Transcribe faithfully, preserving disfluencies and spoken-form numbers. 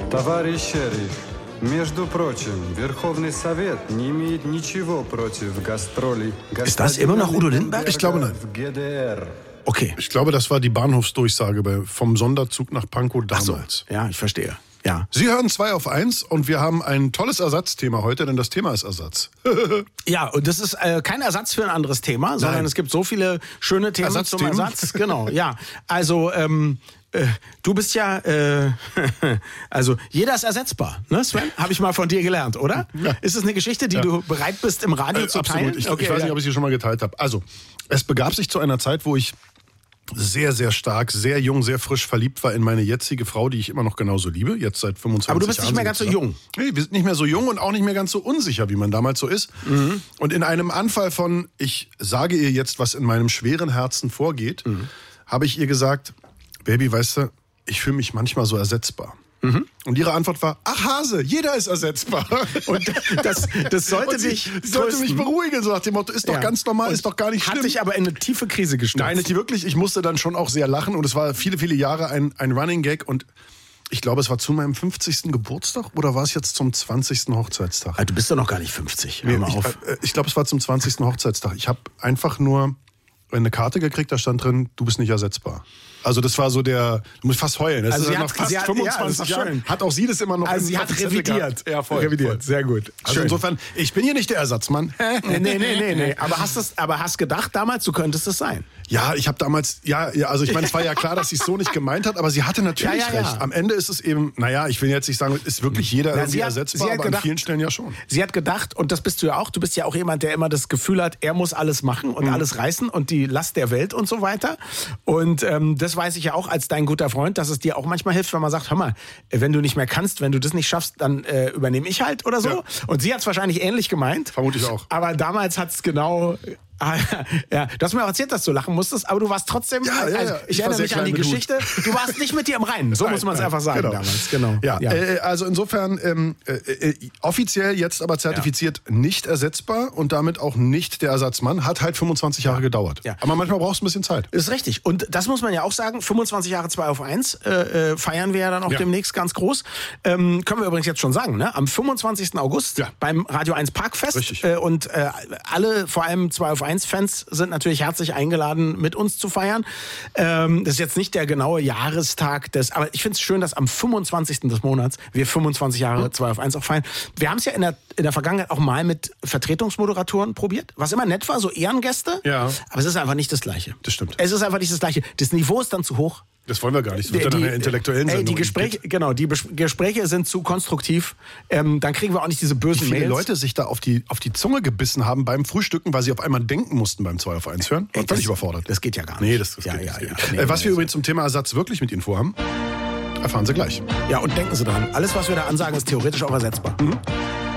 Товарищ шериф, между прочим, Верховный Совет не имеет ничего против гастролей. Ist das immer noch Udo Lindenberg? Ich glaube nein. Okay. Ich glaube, das war die Bahnhofsdurchsage bei, vom Sonderzug nach Pankow damals. Ach so. Ja, ich verstehe. Ja. Sie hören zwei auf eins und wir haben ein tolles Ersatzthema heute, denn das Thema ist Ersatz. Ja, und das ist äh, kein Ersatz für ein anderes Thema, sondern Nein. es gibt so viele schöne Themen zum Ersatzthemen? Ersatz. Genau, ja. Also, ähm, äh, du bist ja, äh, also jeder ist ersetzbar, ne Sven? Habe ich mal von dir gelernt, oder? Ja. Ist es eine Geschichte, die Ja. du bereit bist, im Radio Äh, zu absolut. teilen? Ich, Okay, ich weiß ja. nicht, ob ich sie schon mal geteilt habe. Also, es begab sich zu einer Zeit, wo ich sehr, sehr stark, sehr jung, sehr frisch verliebt war in meine jetzige Frau, die ich immer noch genauso liebe, jetzt seit fünfundzwanzig Jahren. Aber du bist nicht mehr ganz so jung. Nee, wir sind nicht mehr so jung und auch nicht mehr ganz so unsicher, wie man damals so ist. Mhm. Und in einem Anfall von, ich sage ihr jetzt, was in meinem schweren Herzen vorgeht, mhm. habe ich ihr gesagt, Baby, weißt du, ich fühle mich manchmal so ersetzbar. Mhm. Und ihre Antwort war, ach Hase, jeder ist ersetzbar. Und das, das sollte und sie, dich sie sollte trösten. mich beruhigen, so nach dem Motto, ist doch Ja. ganz normal, Und ist doch gar nicht schlimm. Hat dich aber in eine tiefe Krise gestürzt. Nein, nicht wirklich. Ich musste dann schon auch sehr lachen und es war viele, viele Jahre ein, ein Running Gag und ich glaube, es war zu meinem fünfzigsten Geburtstag oder war es jetzt zum zwanzigsten Hochzeitstag? Also, du bist doch noch gar nicht fünfzig. Hör Nee, mal ich auf. äh, ich glaube, es war zum zwanzigsten Hochzeitstag. Ich habe einfach nur eine Karte gekriegt, da stand drin, du bist nicht ersetzbar. Also das war so der, du musst fast heulen. Das Also ist sie ja hat- nach fast sie hat- fünfundzwanzig ja, das ist Jahren. schön. Hat auch sie das immer noch. Also im sie hat Zettel revidiert. gehabt. Ja, voll. Revidiert, voll. sehr gut. Also Schön. insofern, ich bin hier nicht der Ersatzmann. Nee, nee, nee, nee, nee. Aber hast es, aber hast gedacht damals, du könntest es sein? Ja, ich habe damals, ja, ja, also ich meine, es war ja klar, dass sie es so nicht gemeint hat, aber sie hatte natürlich Ja, ja, ja. recht. Am Ende ist es eben, naja, ich will jetzt nicht sagen, ist wirklich jeder Na, irgendwie sie hat- sie ersetzbar, hat aber gedacht- an vielen Stellen ja schon. Sie hat gedacht, und das bist du ja auch, du bist ja auch jemand, der immer das Gefühl hat, er muss alles machen und alles reißen und die Last der Welt und so weiter. Und ähm, das weiß ich ja auch als dein guter Freund, dass es dir auch manchmal hilft, wenn man sagt, hör mal, wenn du nicht mehr kannst, wenn du das nicht schaffst, dann äh, übernehme ich halt oder so. Ja. Und sie hat es wahrscheinlich ähnlich gemeint. Vermute ich auch. Aber damals hat es genau... Ah, ja, du hast mir auch erzählt, dass du lachen musstest, aber du warst trotzdem, Ja, ja, ja. also ich, Ich war erinnere sehr mich an die klein mit Hut. Geschichte, du warst nicht mit dir im Reinen, so Nein, muss man es nein, einfach sagen genau. damals. Genau. Ja, Äh, also insofern ähm, äh, äh, offiziell jetzt aber zertifiziert nicht ersetzbar und damit auch nicht der Ersatzmann. Hat halt fünfundzwanzig Jahre gedauert. Ja. Aber manchmal brauchst du ein bisschen Zeit. Ist richtig. Und das muss man ja auch sagen, fünfundzwanzig Jahre zwei auf eins äh, äh, feiern wir ja dann auch Ja. demnächst ganz groß. Ähm, können wir übrigens jetzt schon sagen, ne? Am fünfundzwanzigsten August Ja. beim Radio eins Parkfest. Richtig. Äh, und äh, alle, vor allem zwei auf eins Fans, sind natürlich herzlich eingeladen, mit uns zu feiern. Ähm, das ist jetzt nicht der genaue Jahrestag des, aber ich finde es schön, dass am fünfundzwanzigsten des Monats wir fünfundzwanzig Jahre zwei auf eins auch feiern. Wir haben es ja in der, in der Vergangenheit auch mal mit Vertretungsmoderatoren probiert, was immer nett war, so Ehrengäste. Ja. Aber es ist einfach nicht das Gleiche. Das stimmt. Es ist einfach nicht das Gleiche. Das Niveau ist dann zu hoch. Das wollen wir gar nicht. Das wird ja nachher intellektuellen ey, die Sendungen. Gespräche, genau, die Bes- Gespräche sind zu konstruktiv. Ähm, dann kriegen wir auch nicht diese Wie bösen viele Mails. Leute sich da auf die, auf die Zunge gebissen haben beim Frühstücken, weil sie auf einmal denken mussten beim zwei auf eins hören. Ey, War völlig überfordert. Das geht ja gar nicht. Nee, das, das ja, geht ja, nicht. ja, Das geht nee, nicht. Äh, was nee, wir nee. übrigens zum Thema Ersatz wirklich mit Ihnen vorhaben, erfahren Sie gleich. Ja, und denken Sie dran, alles, was wir da ansagen, ist theoretisch auch ersetzbar. Mhm.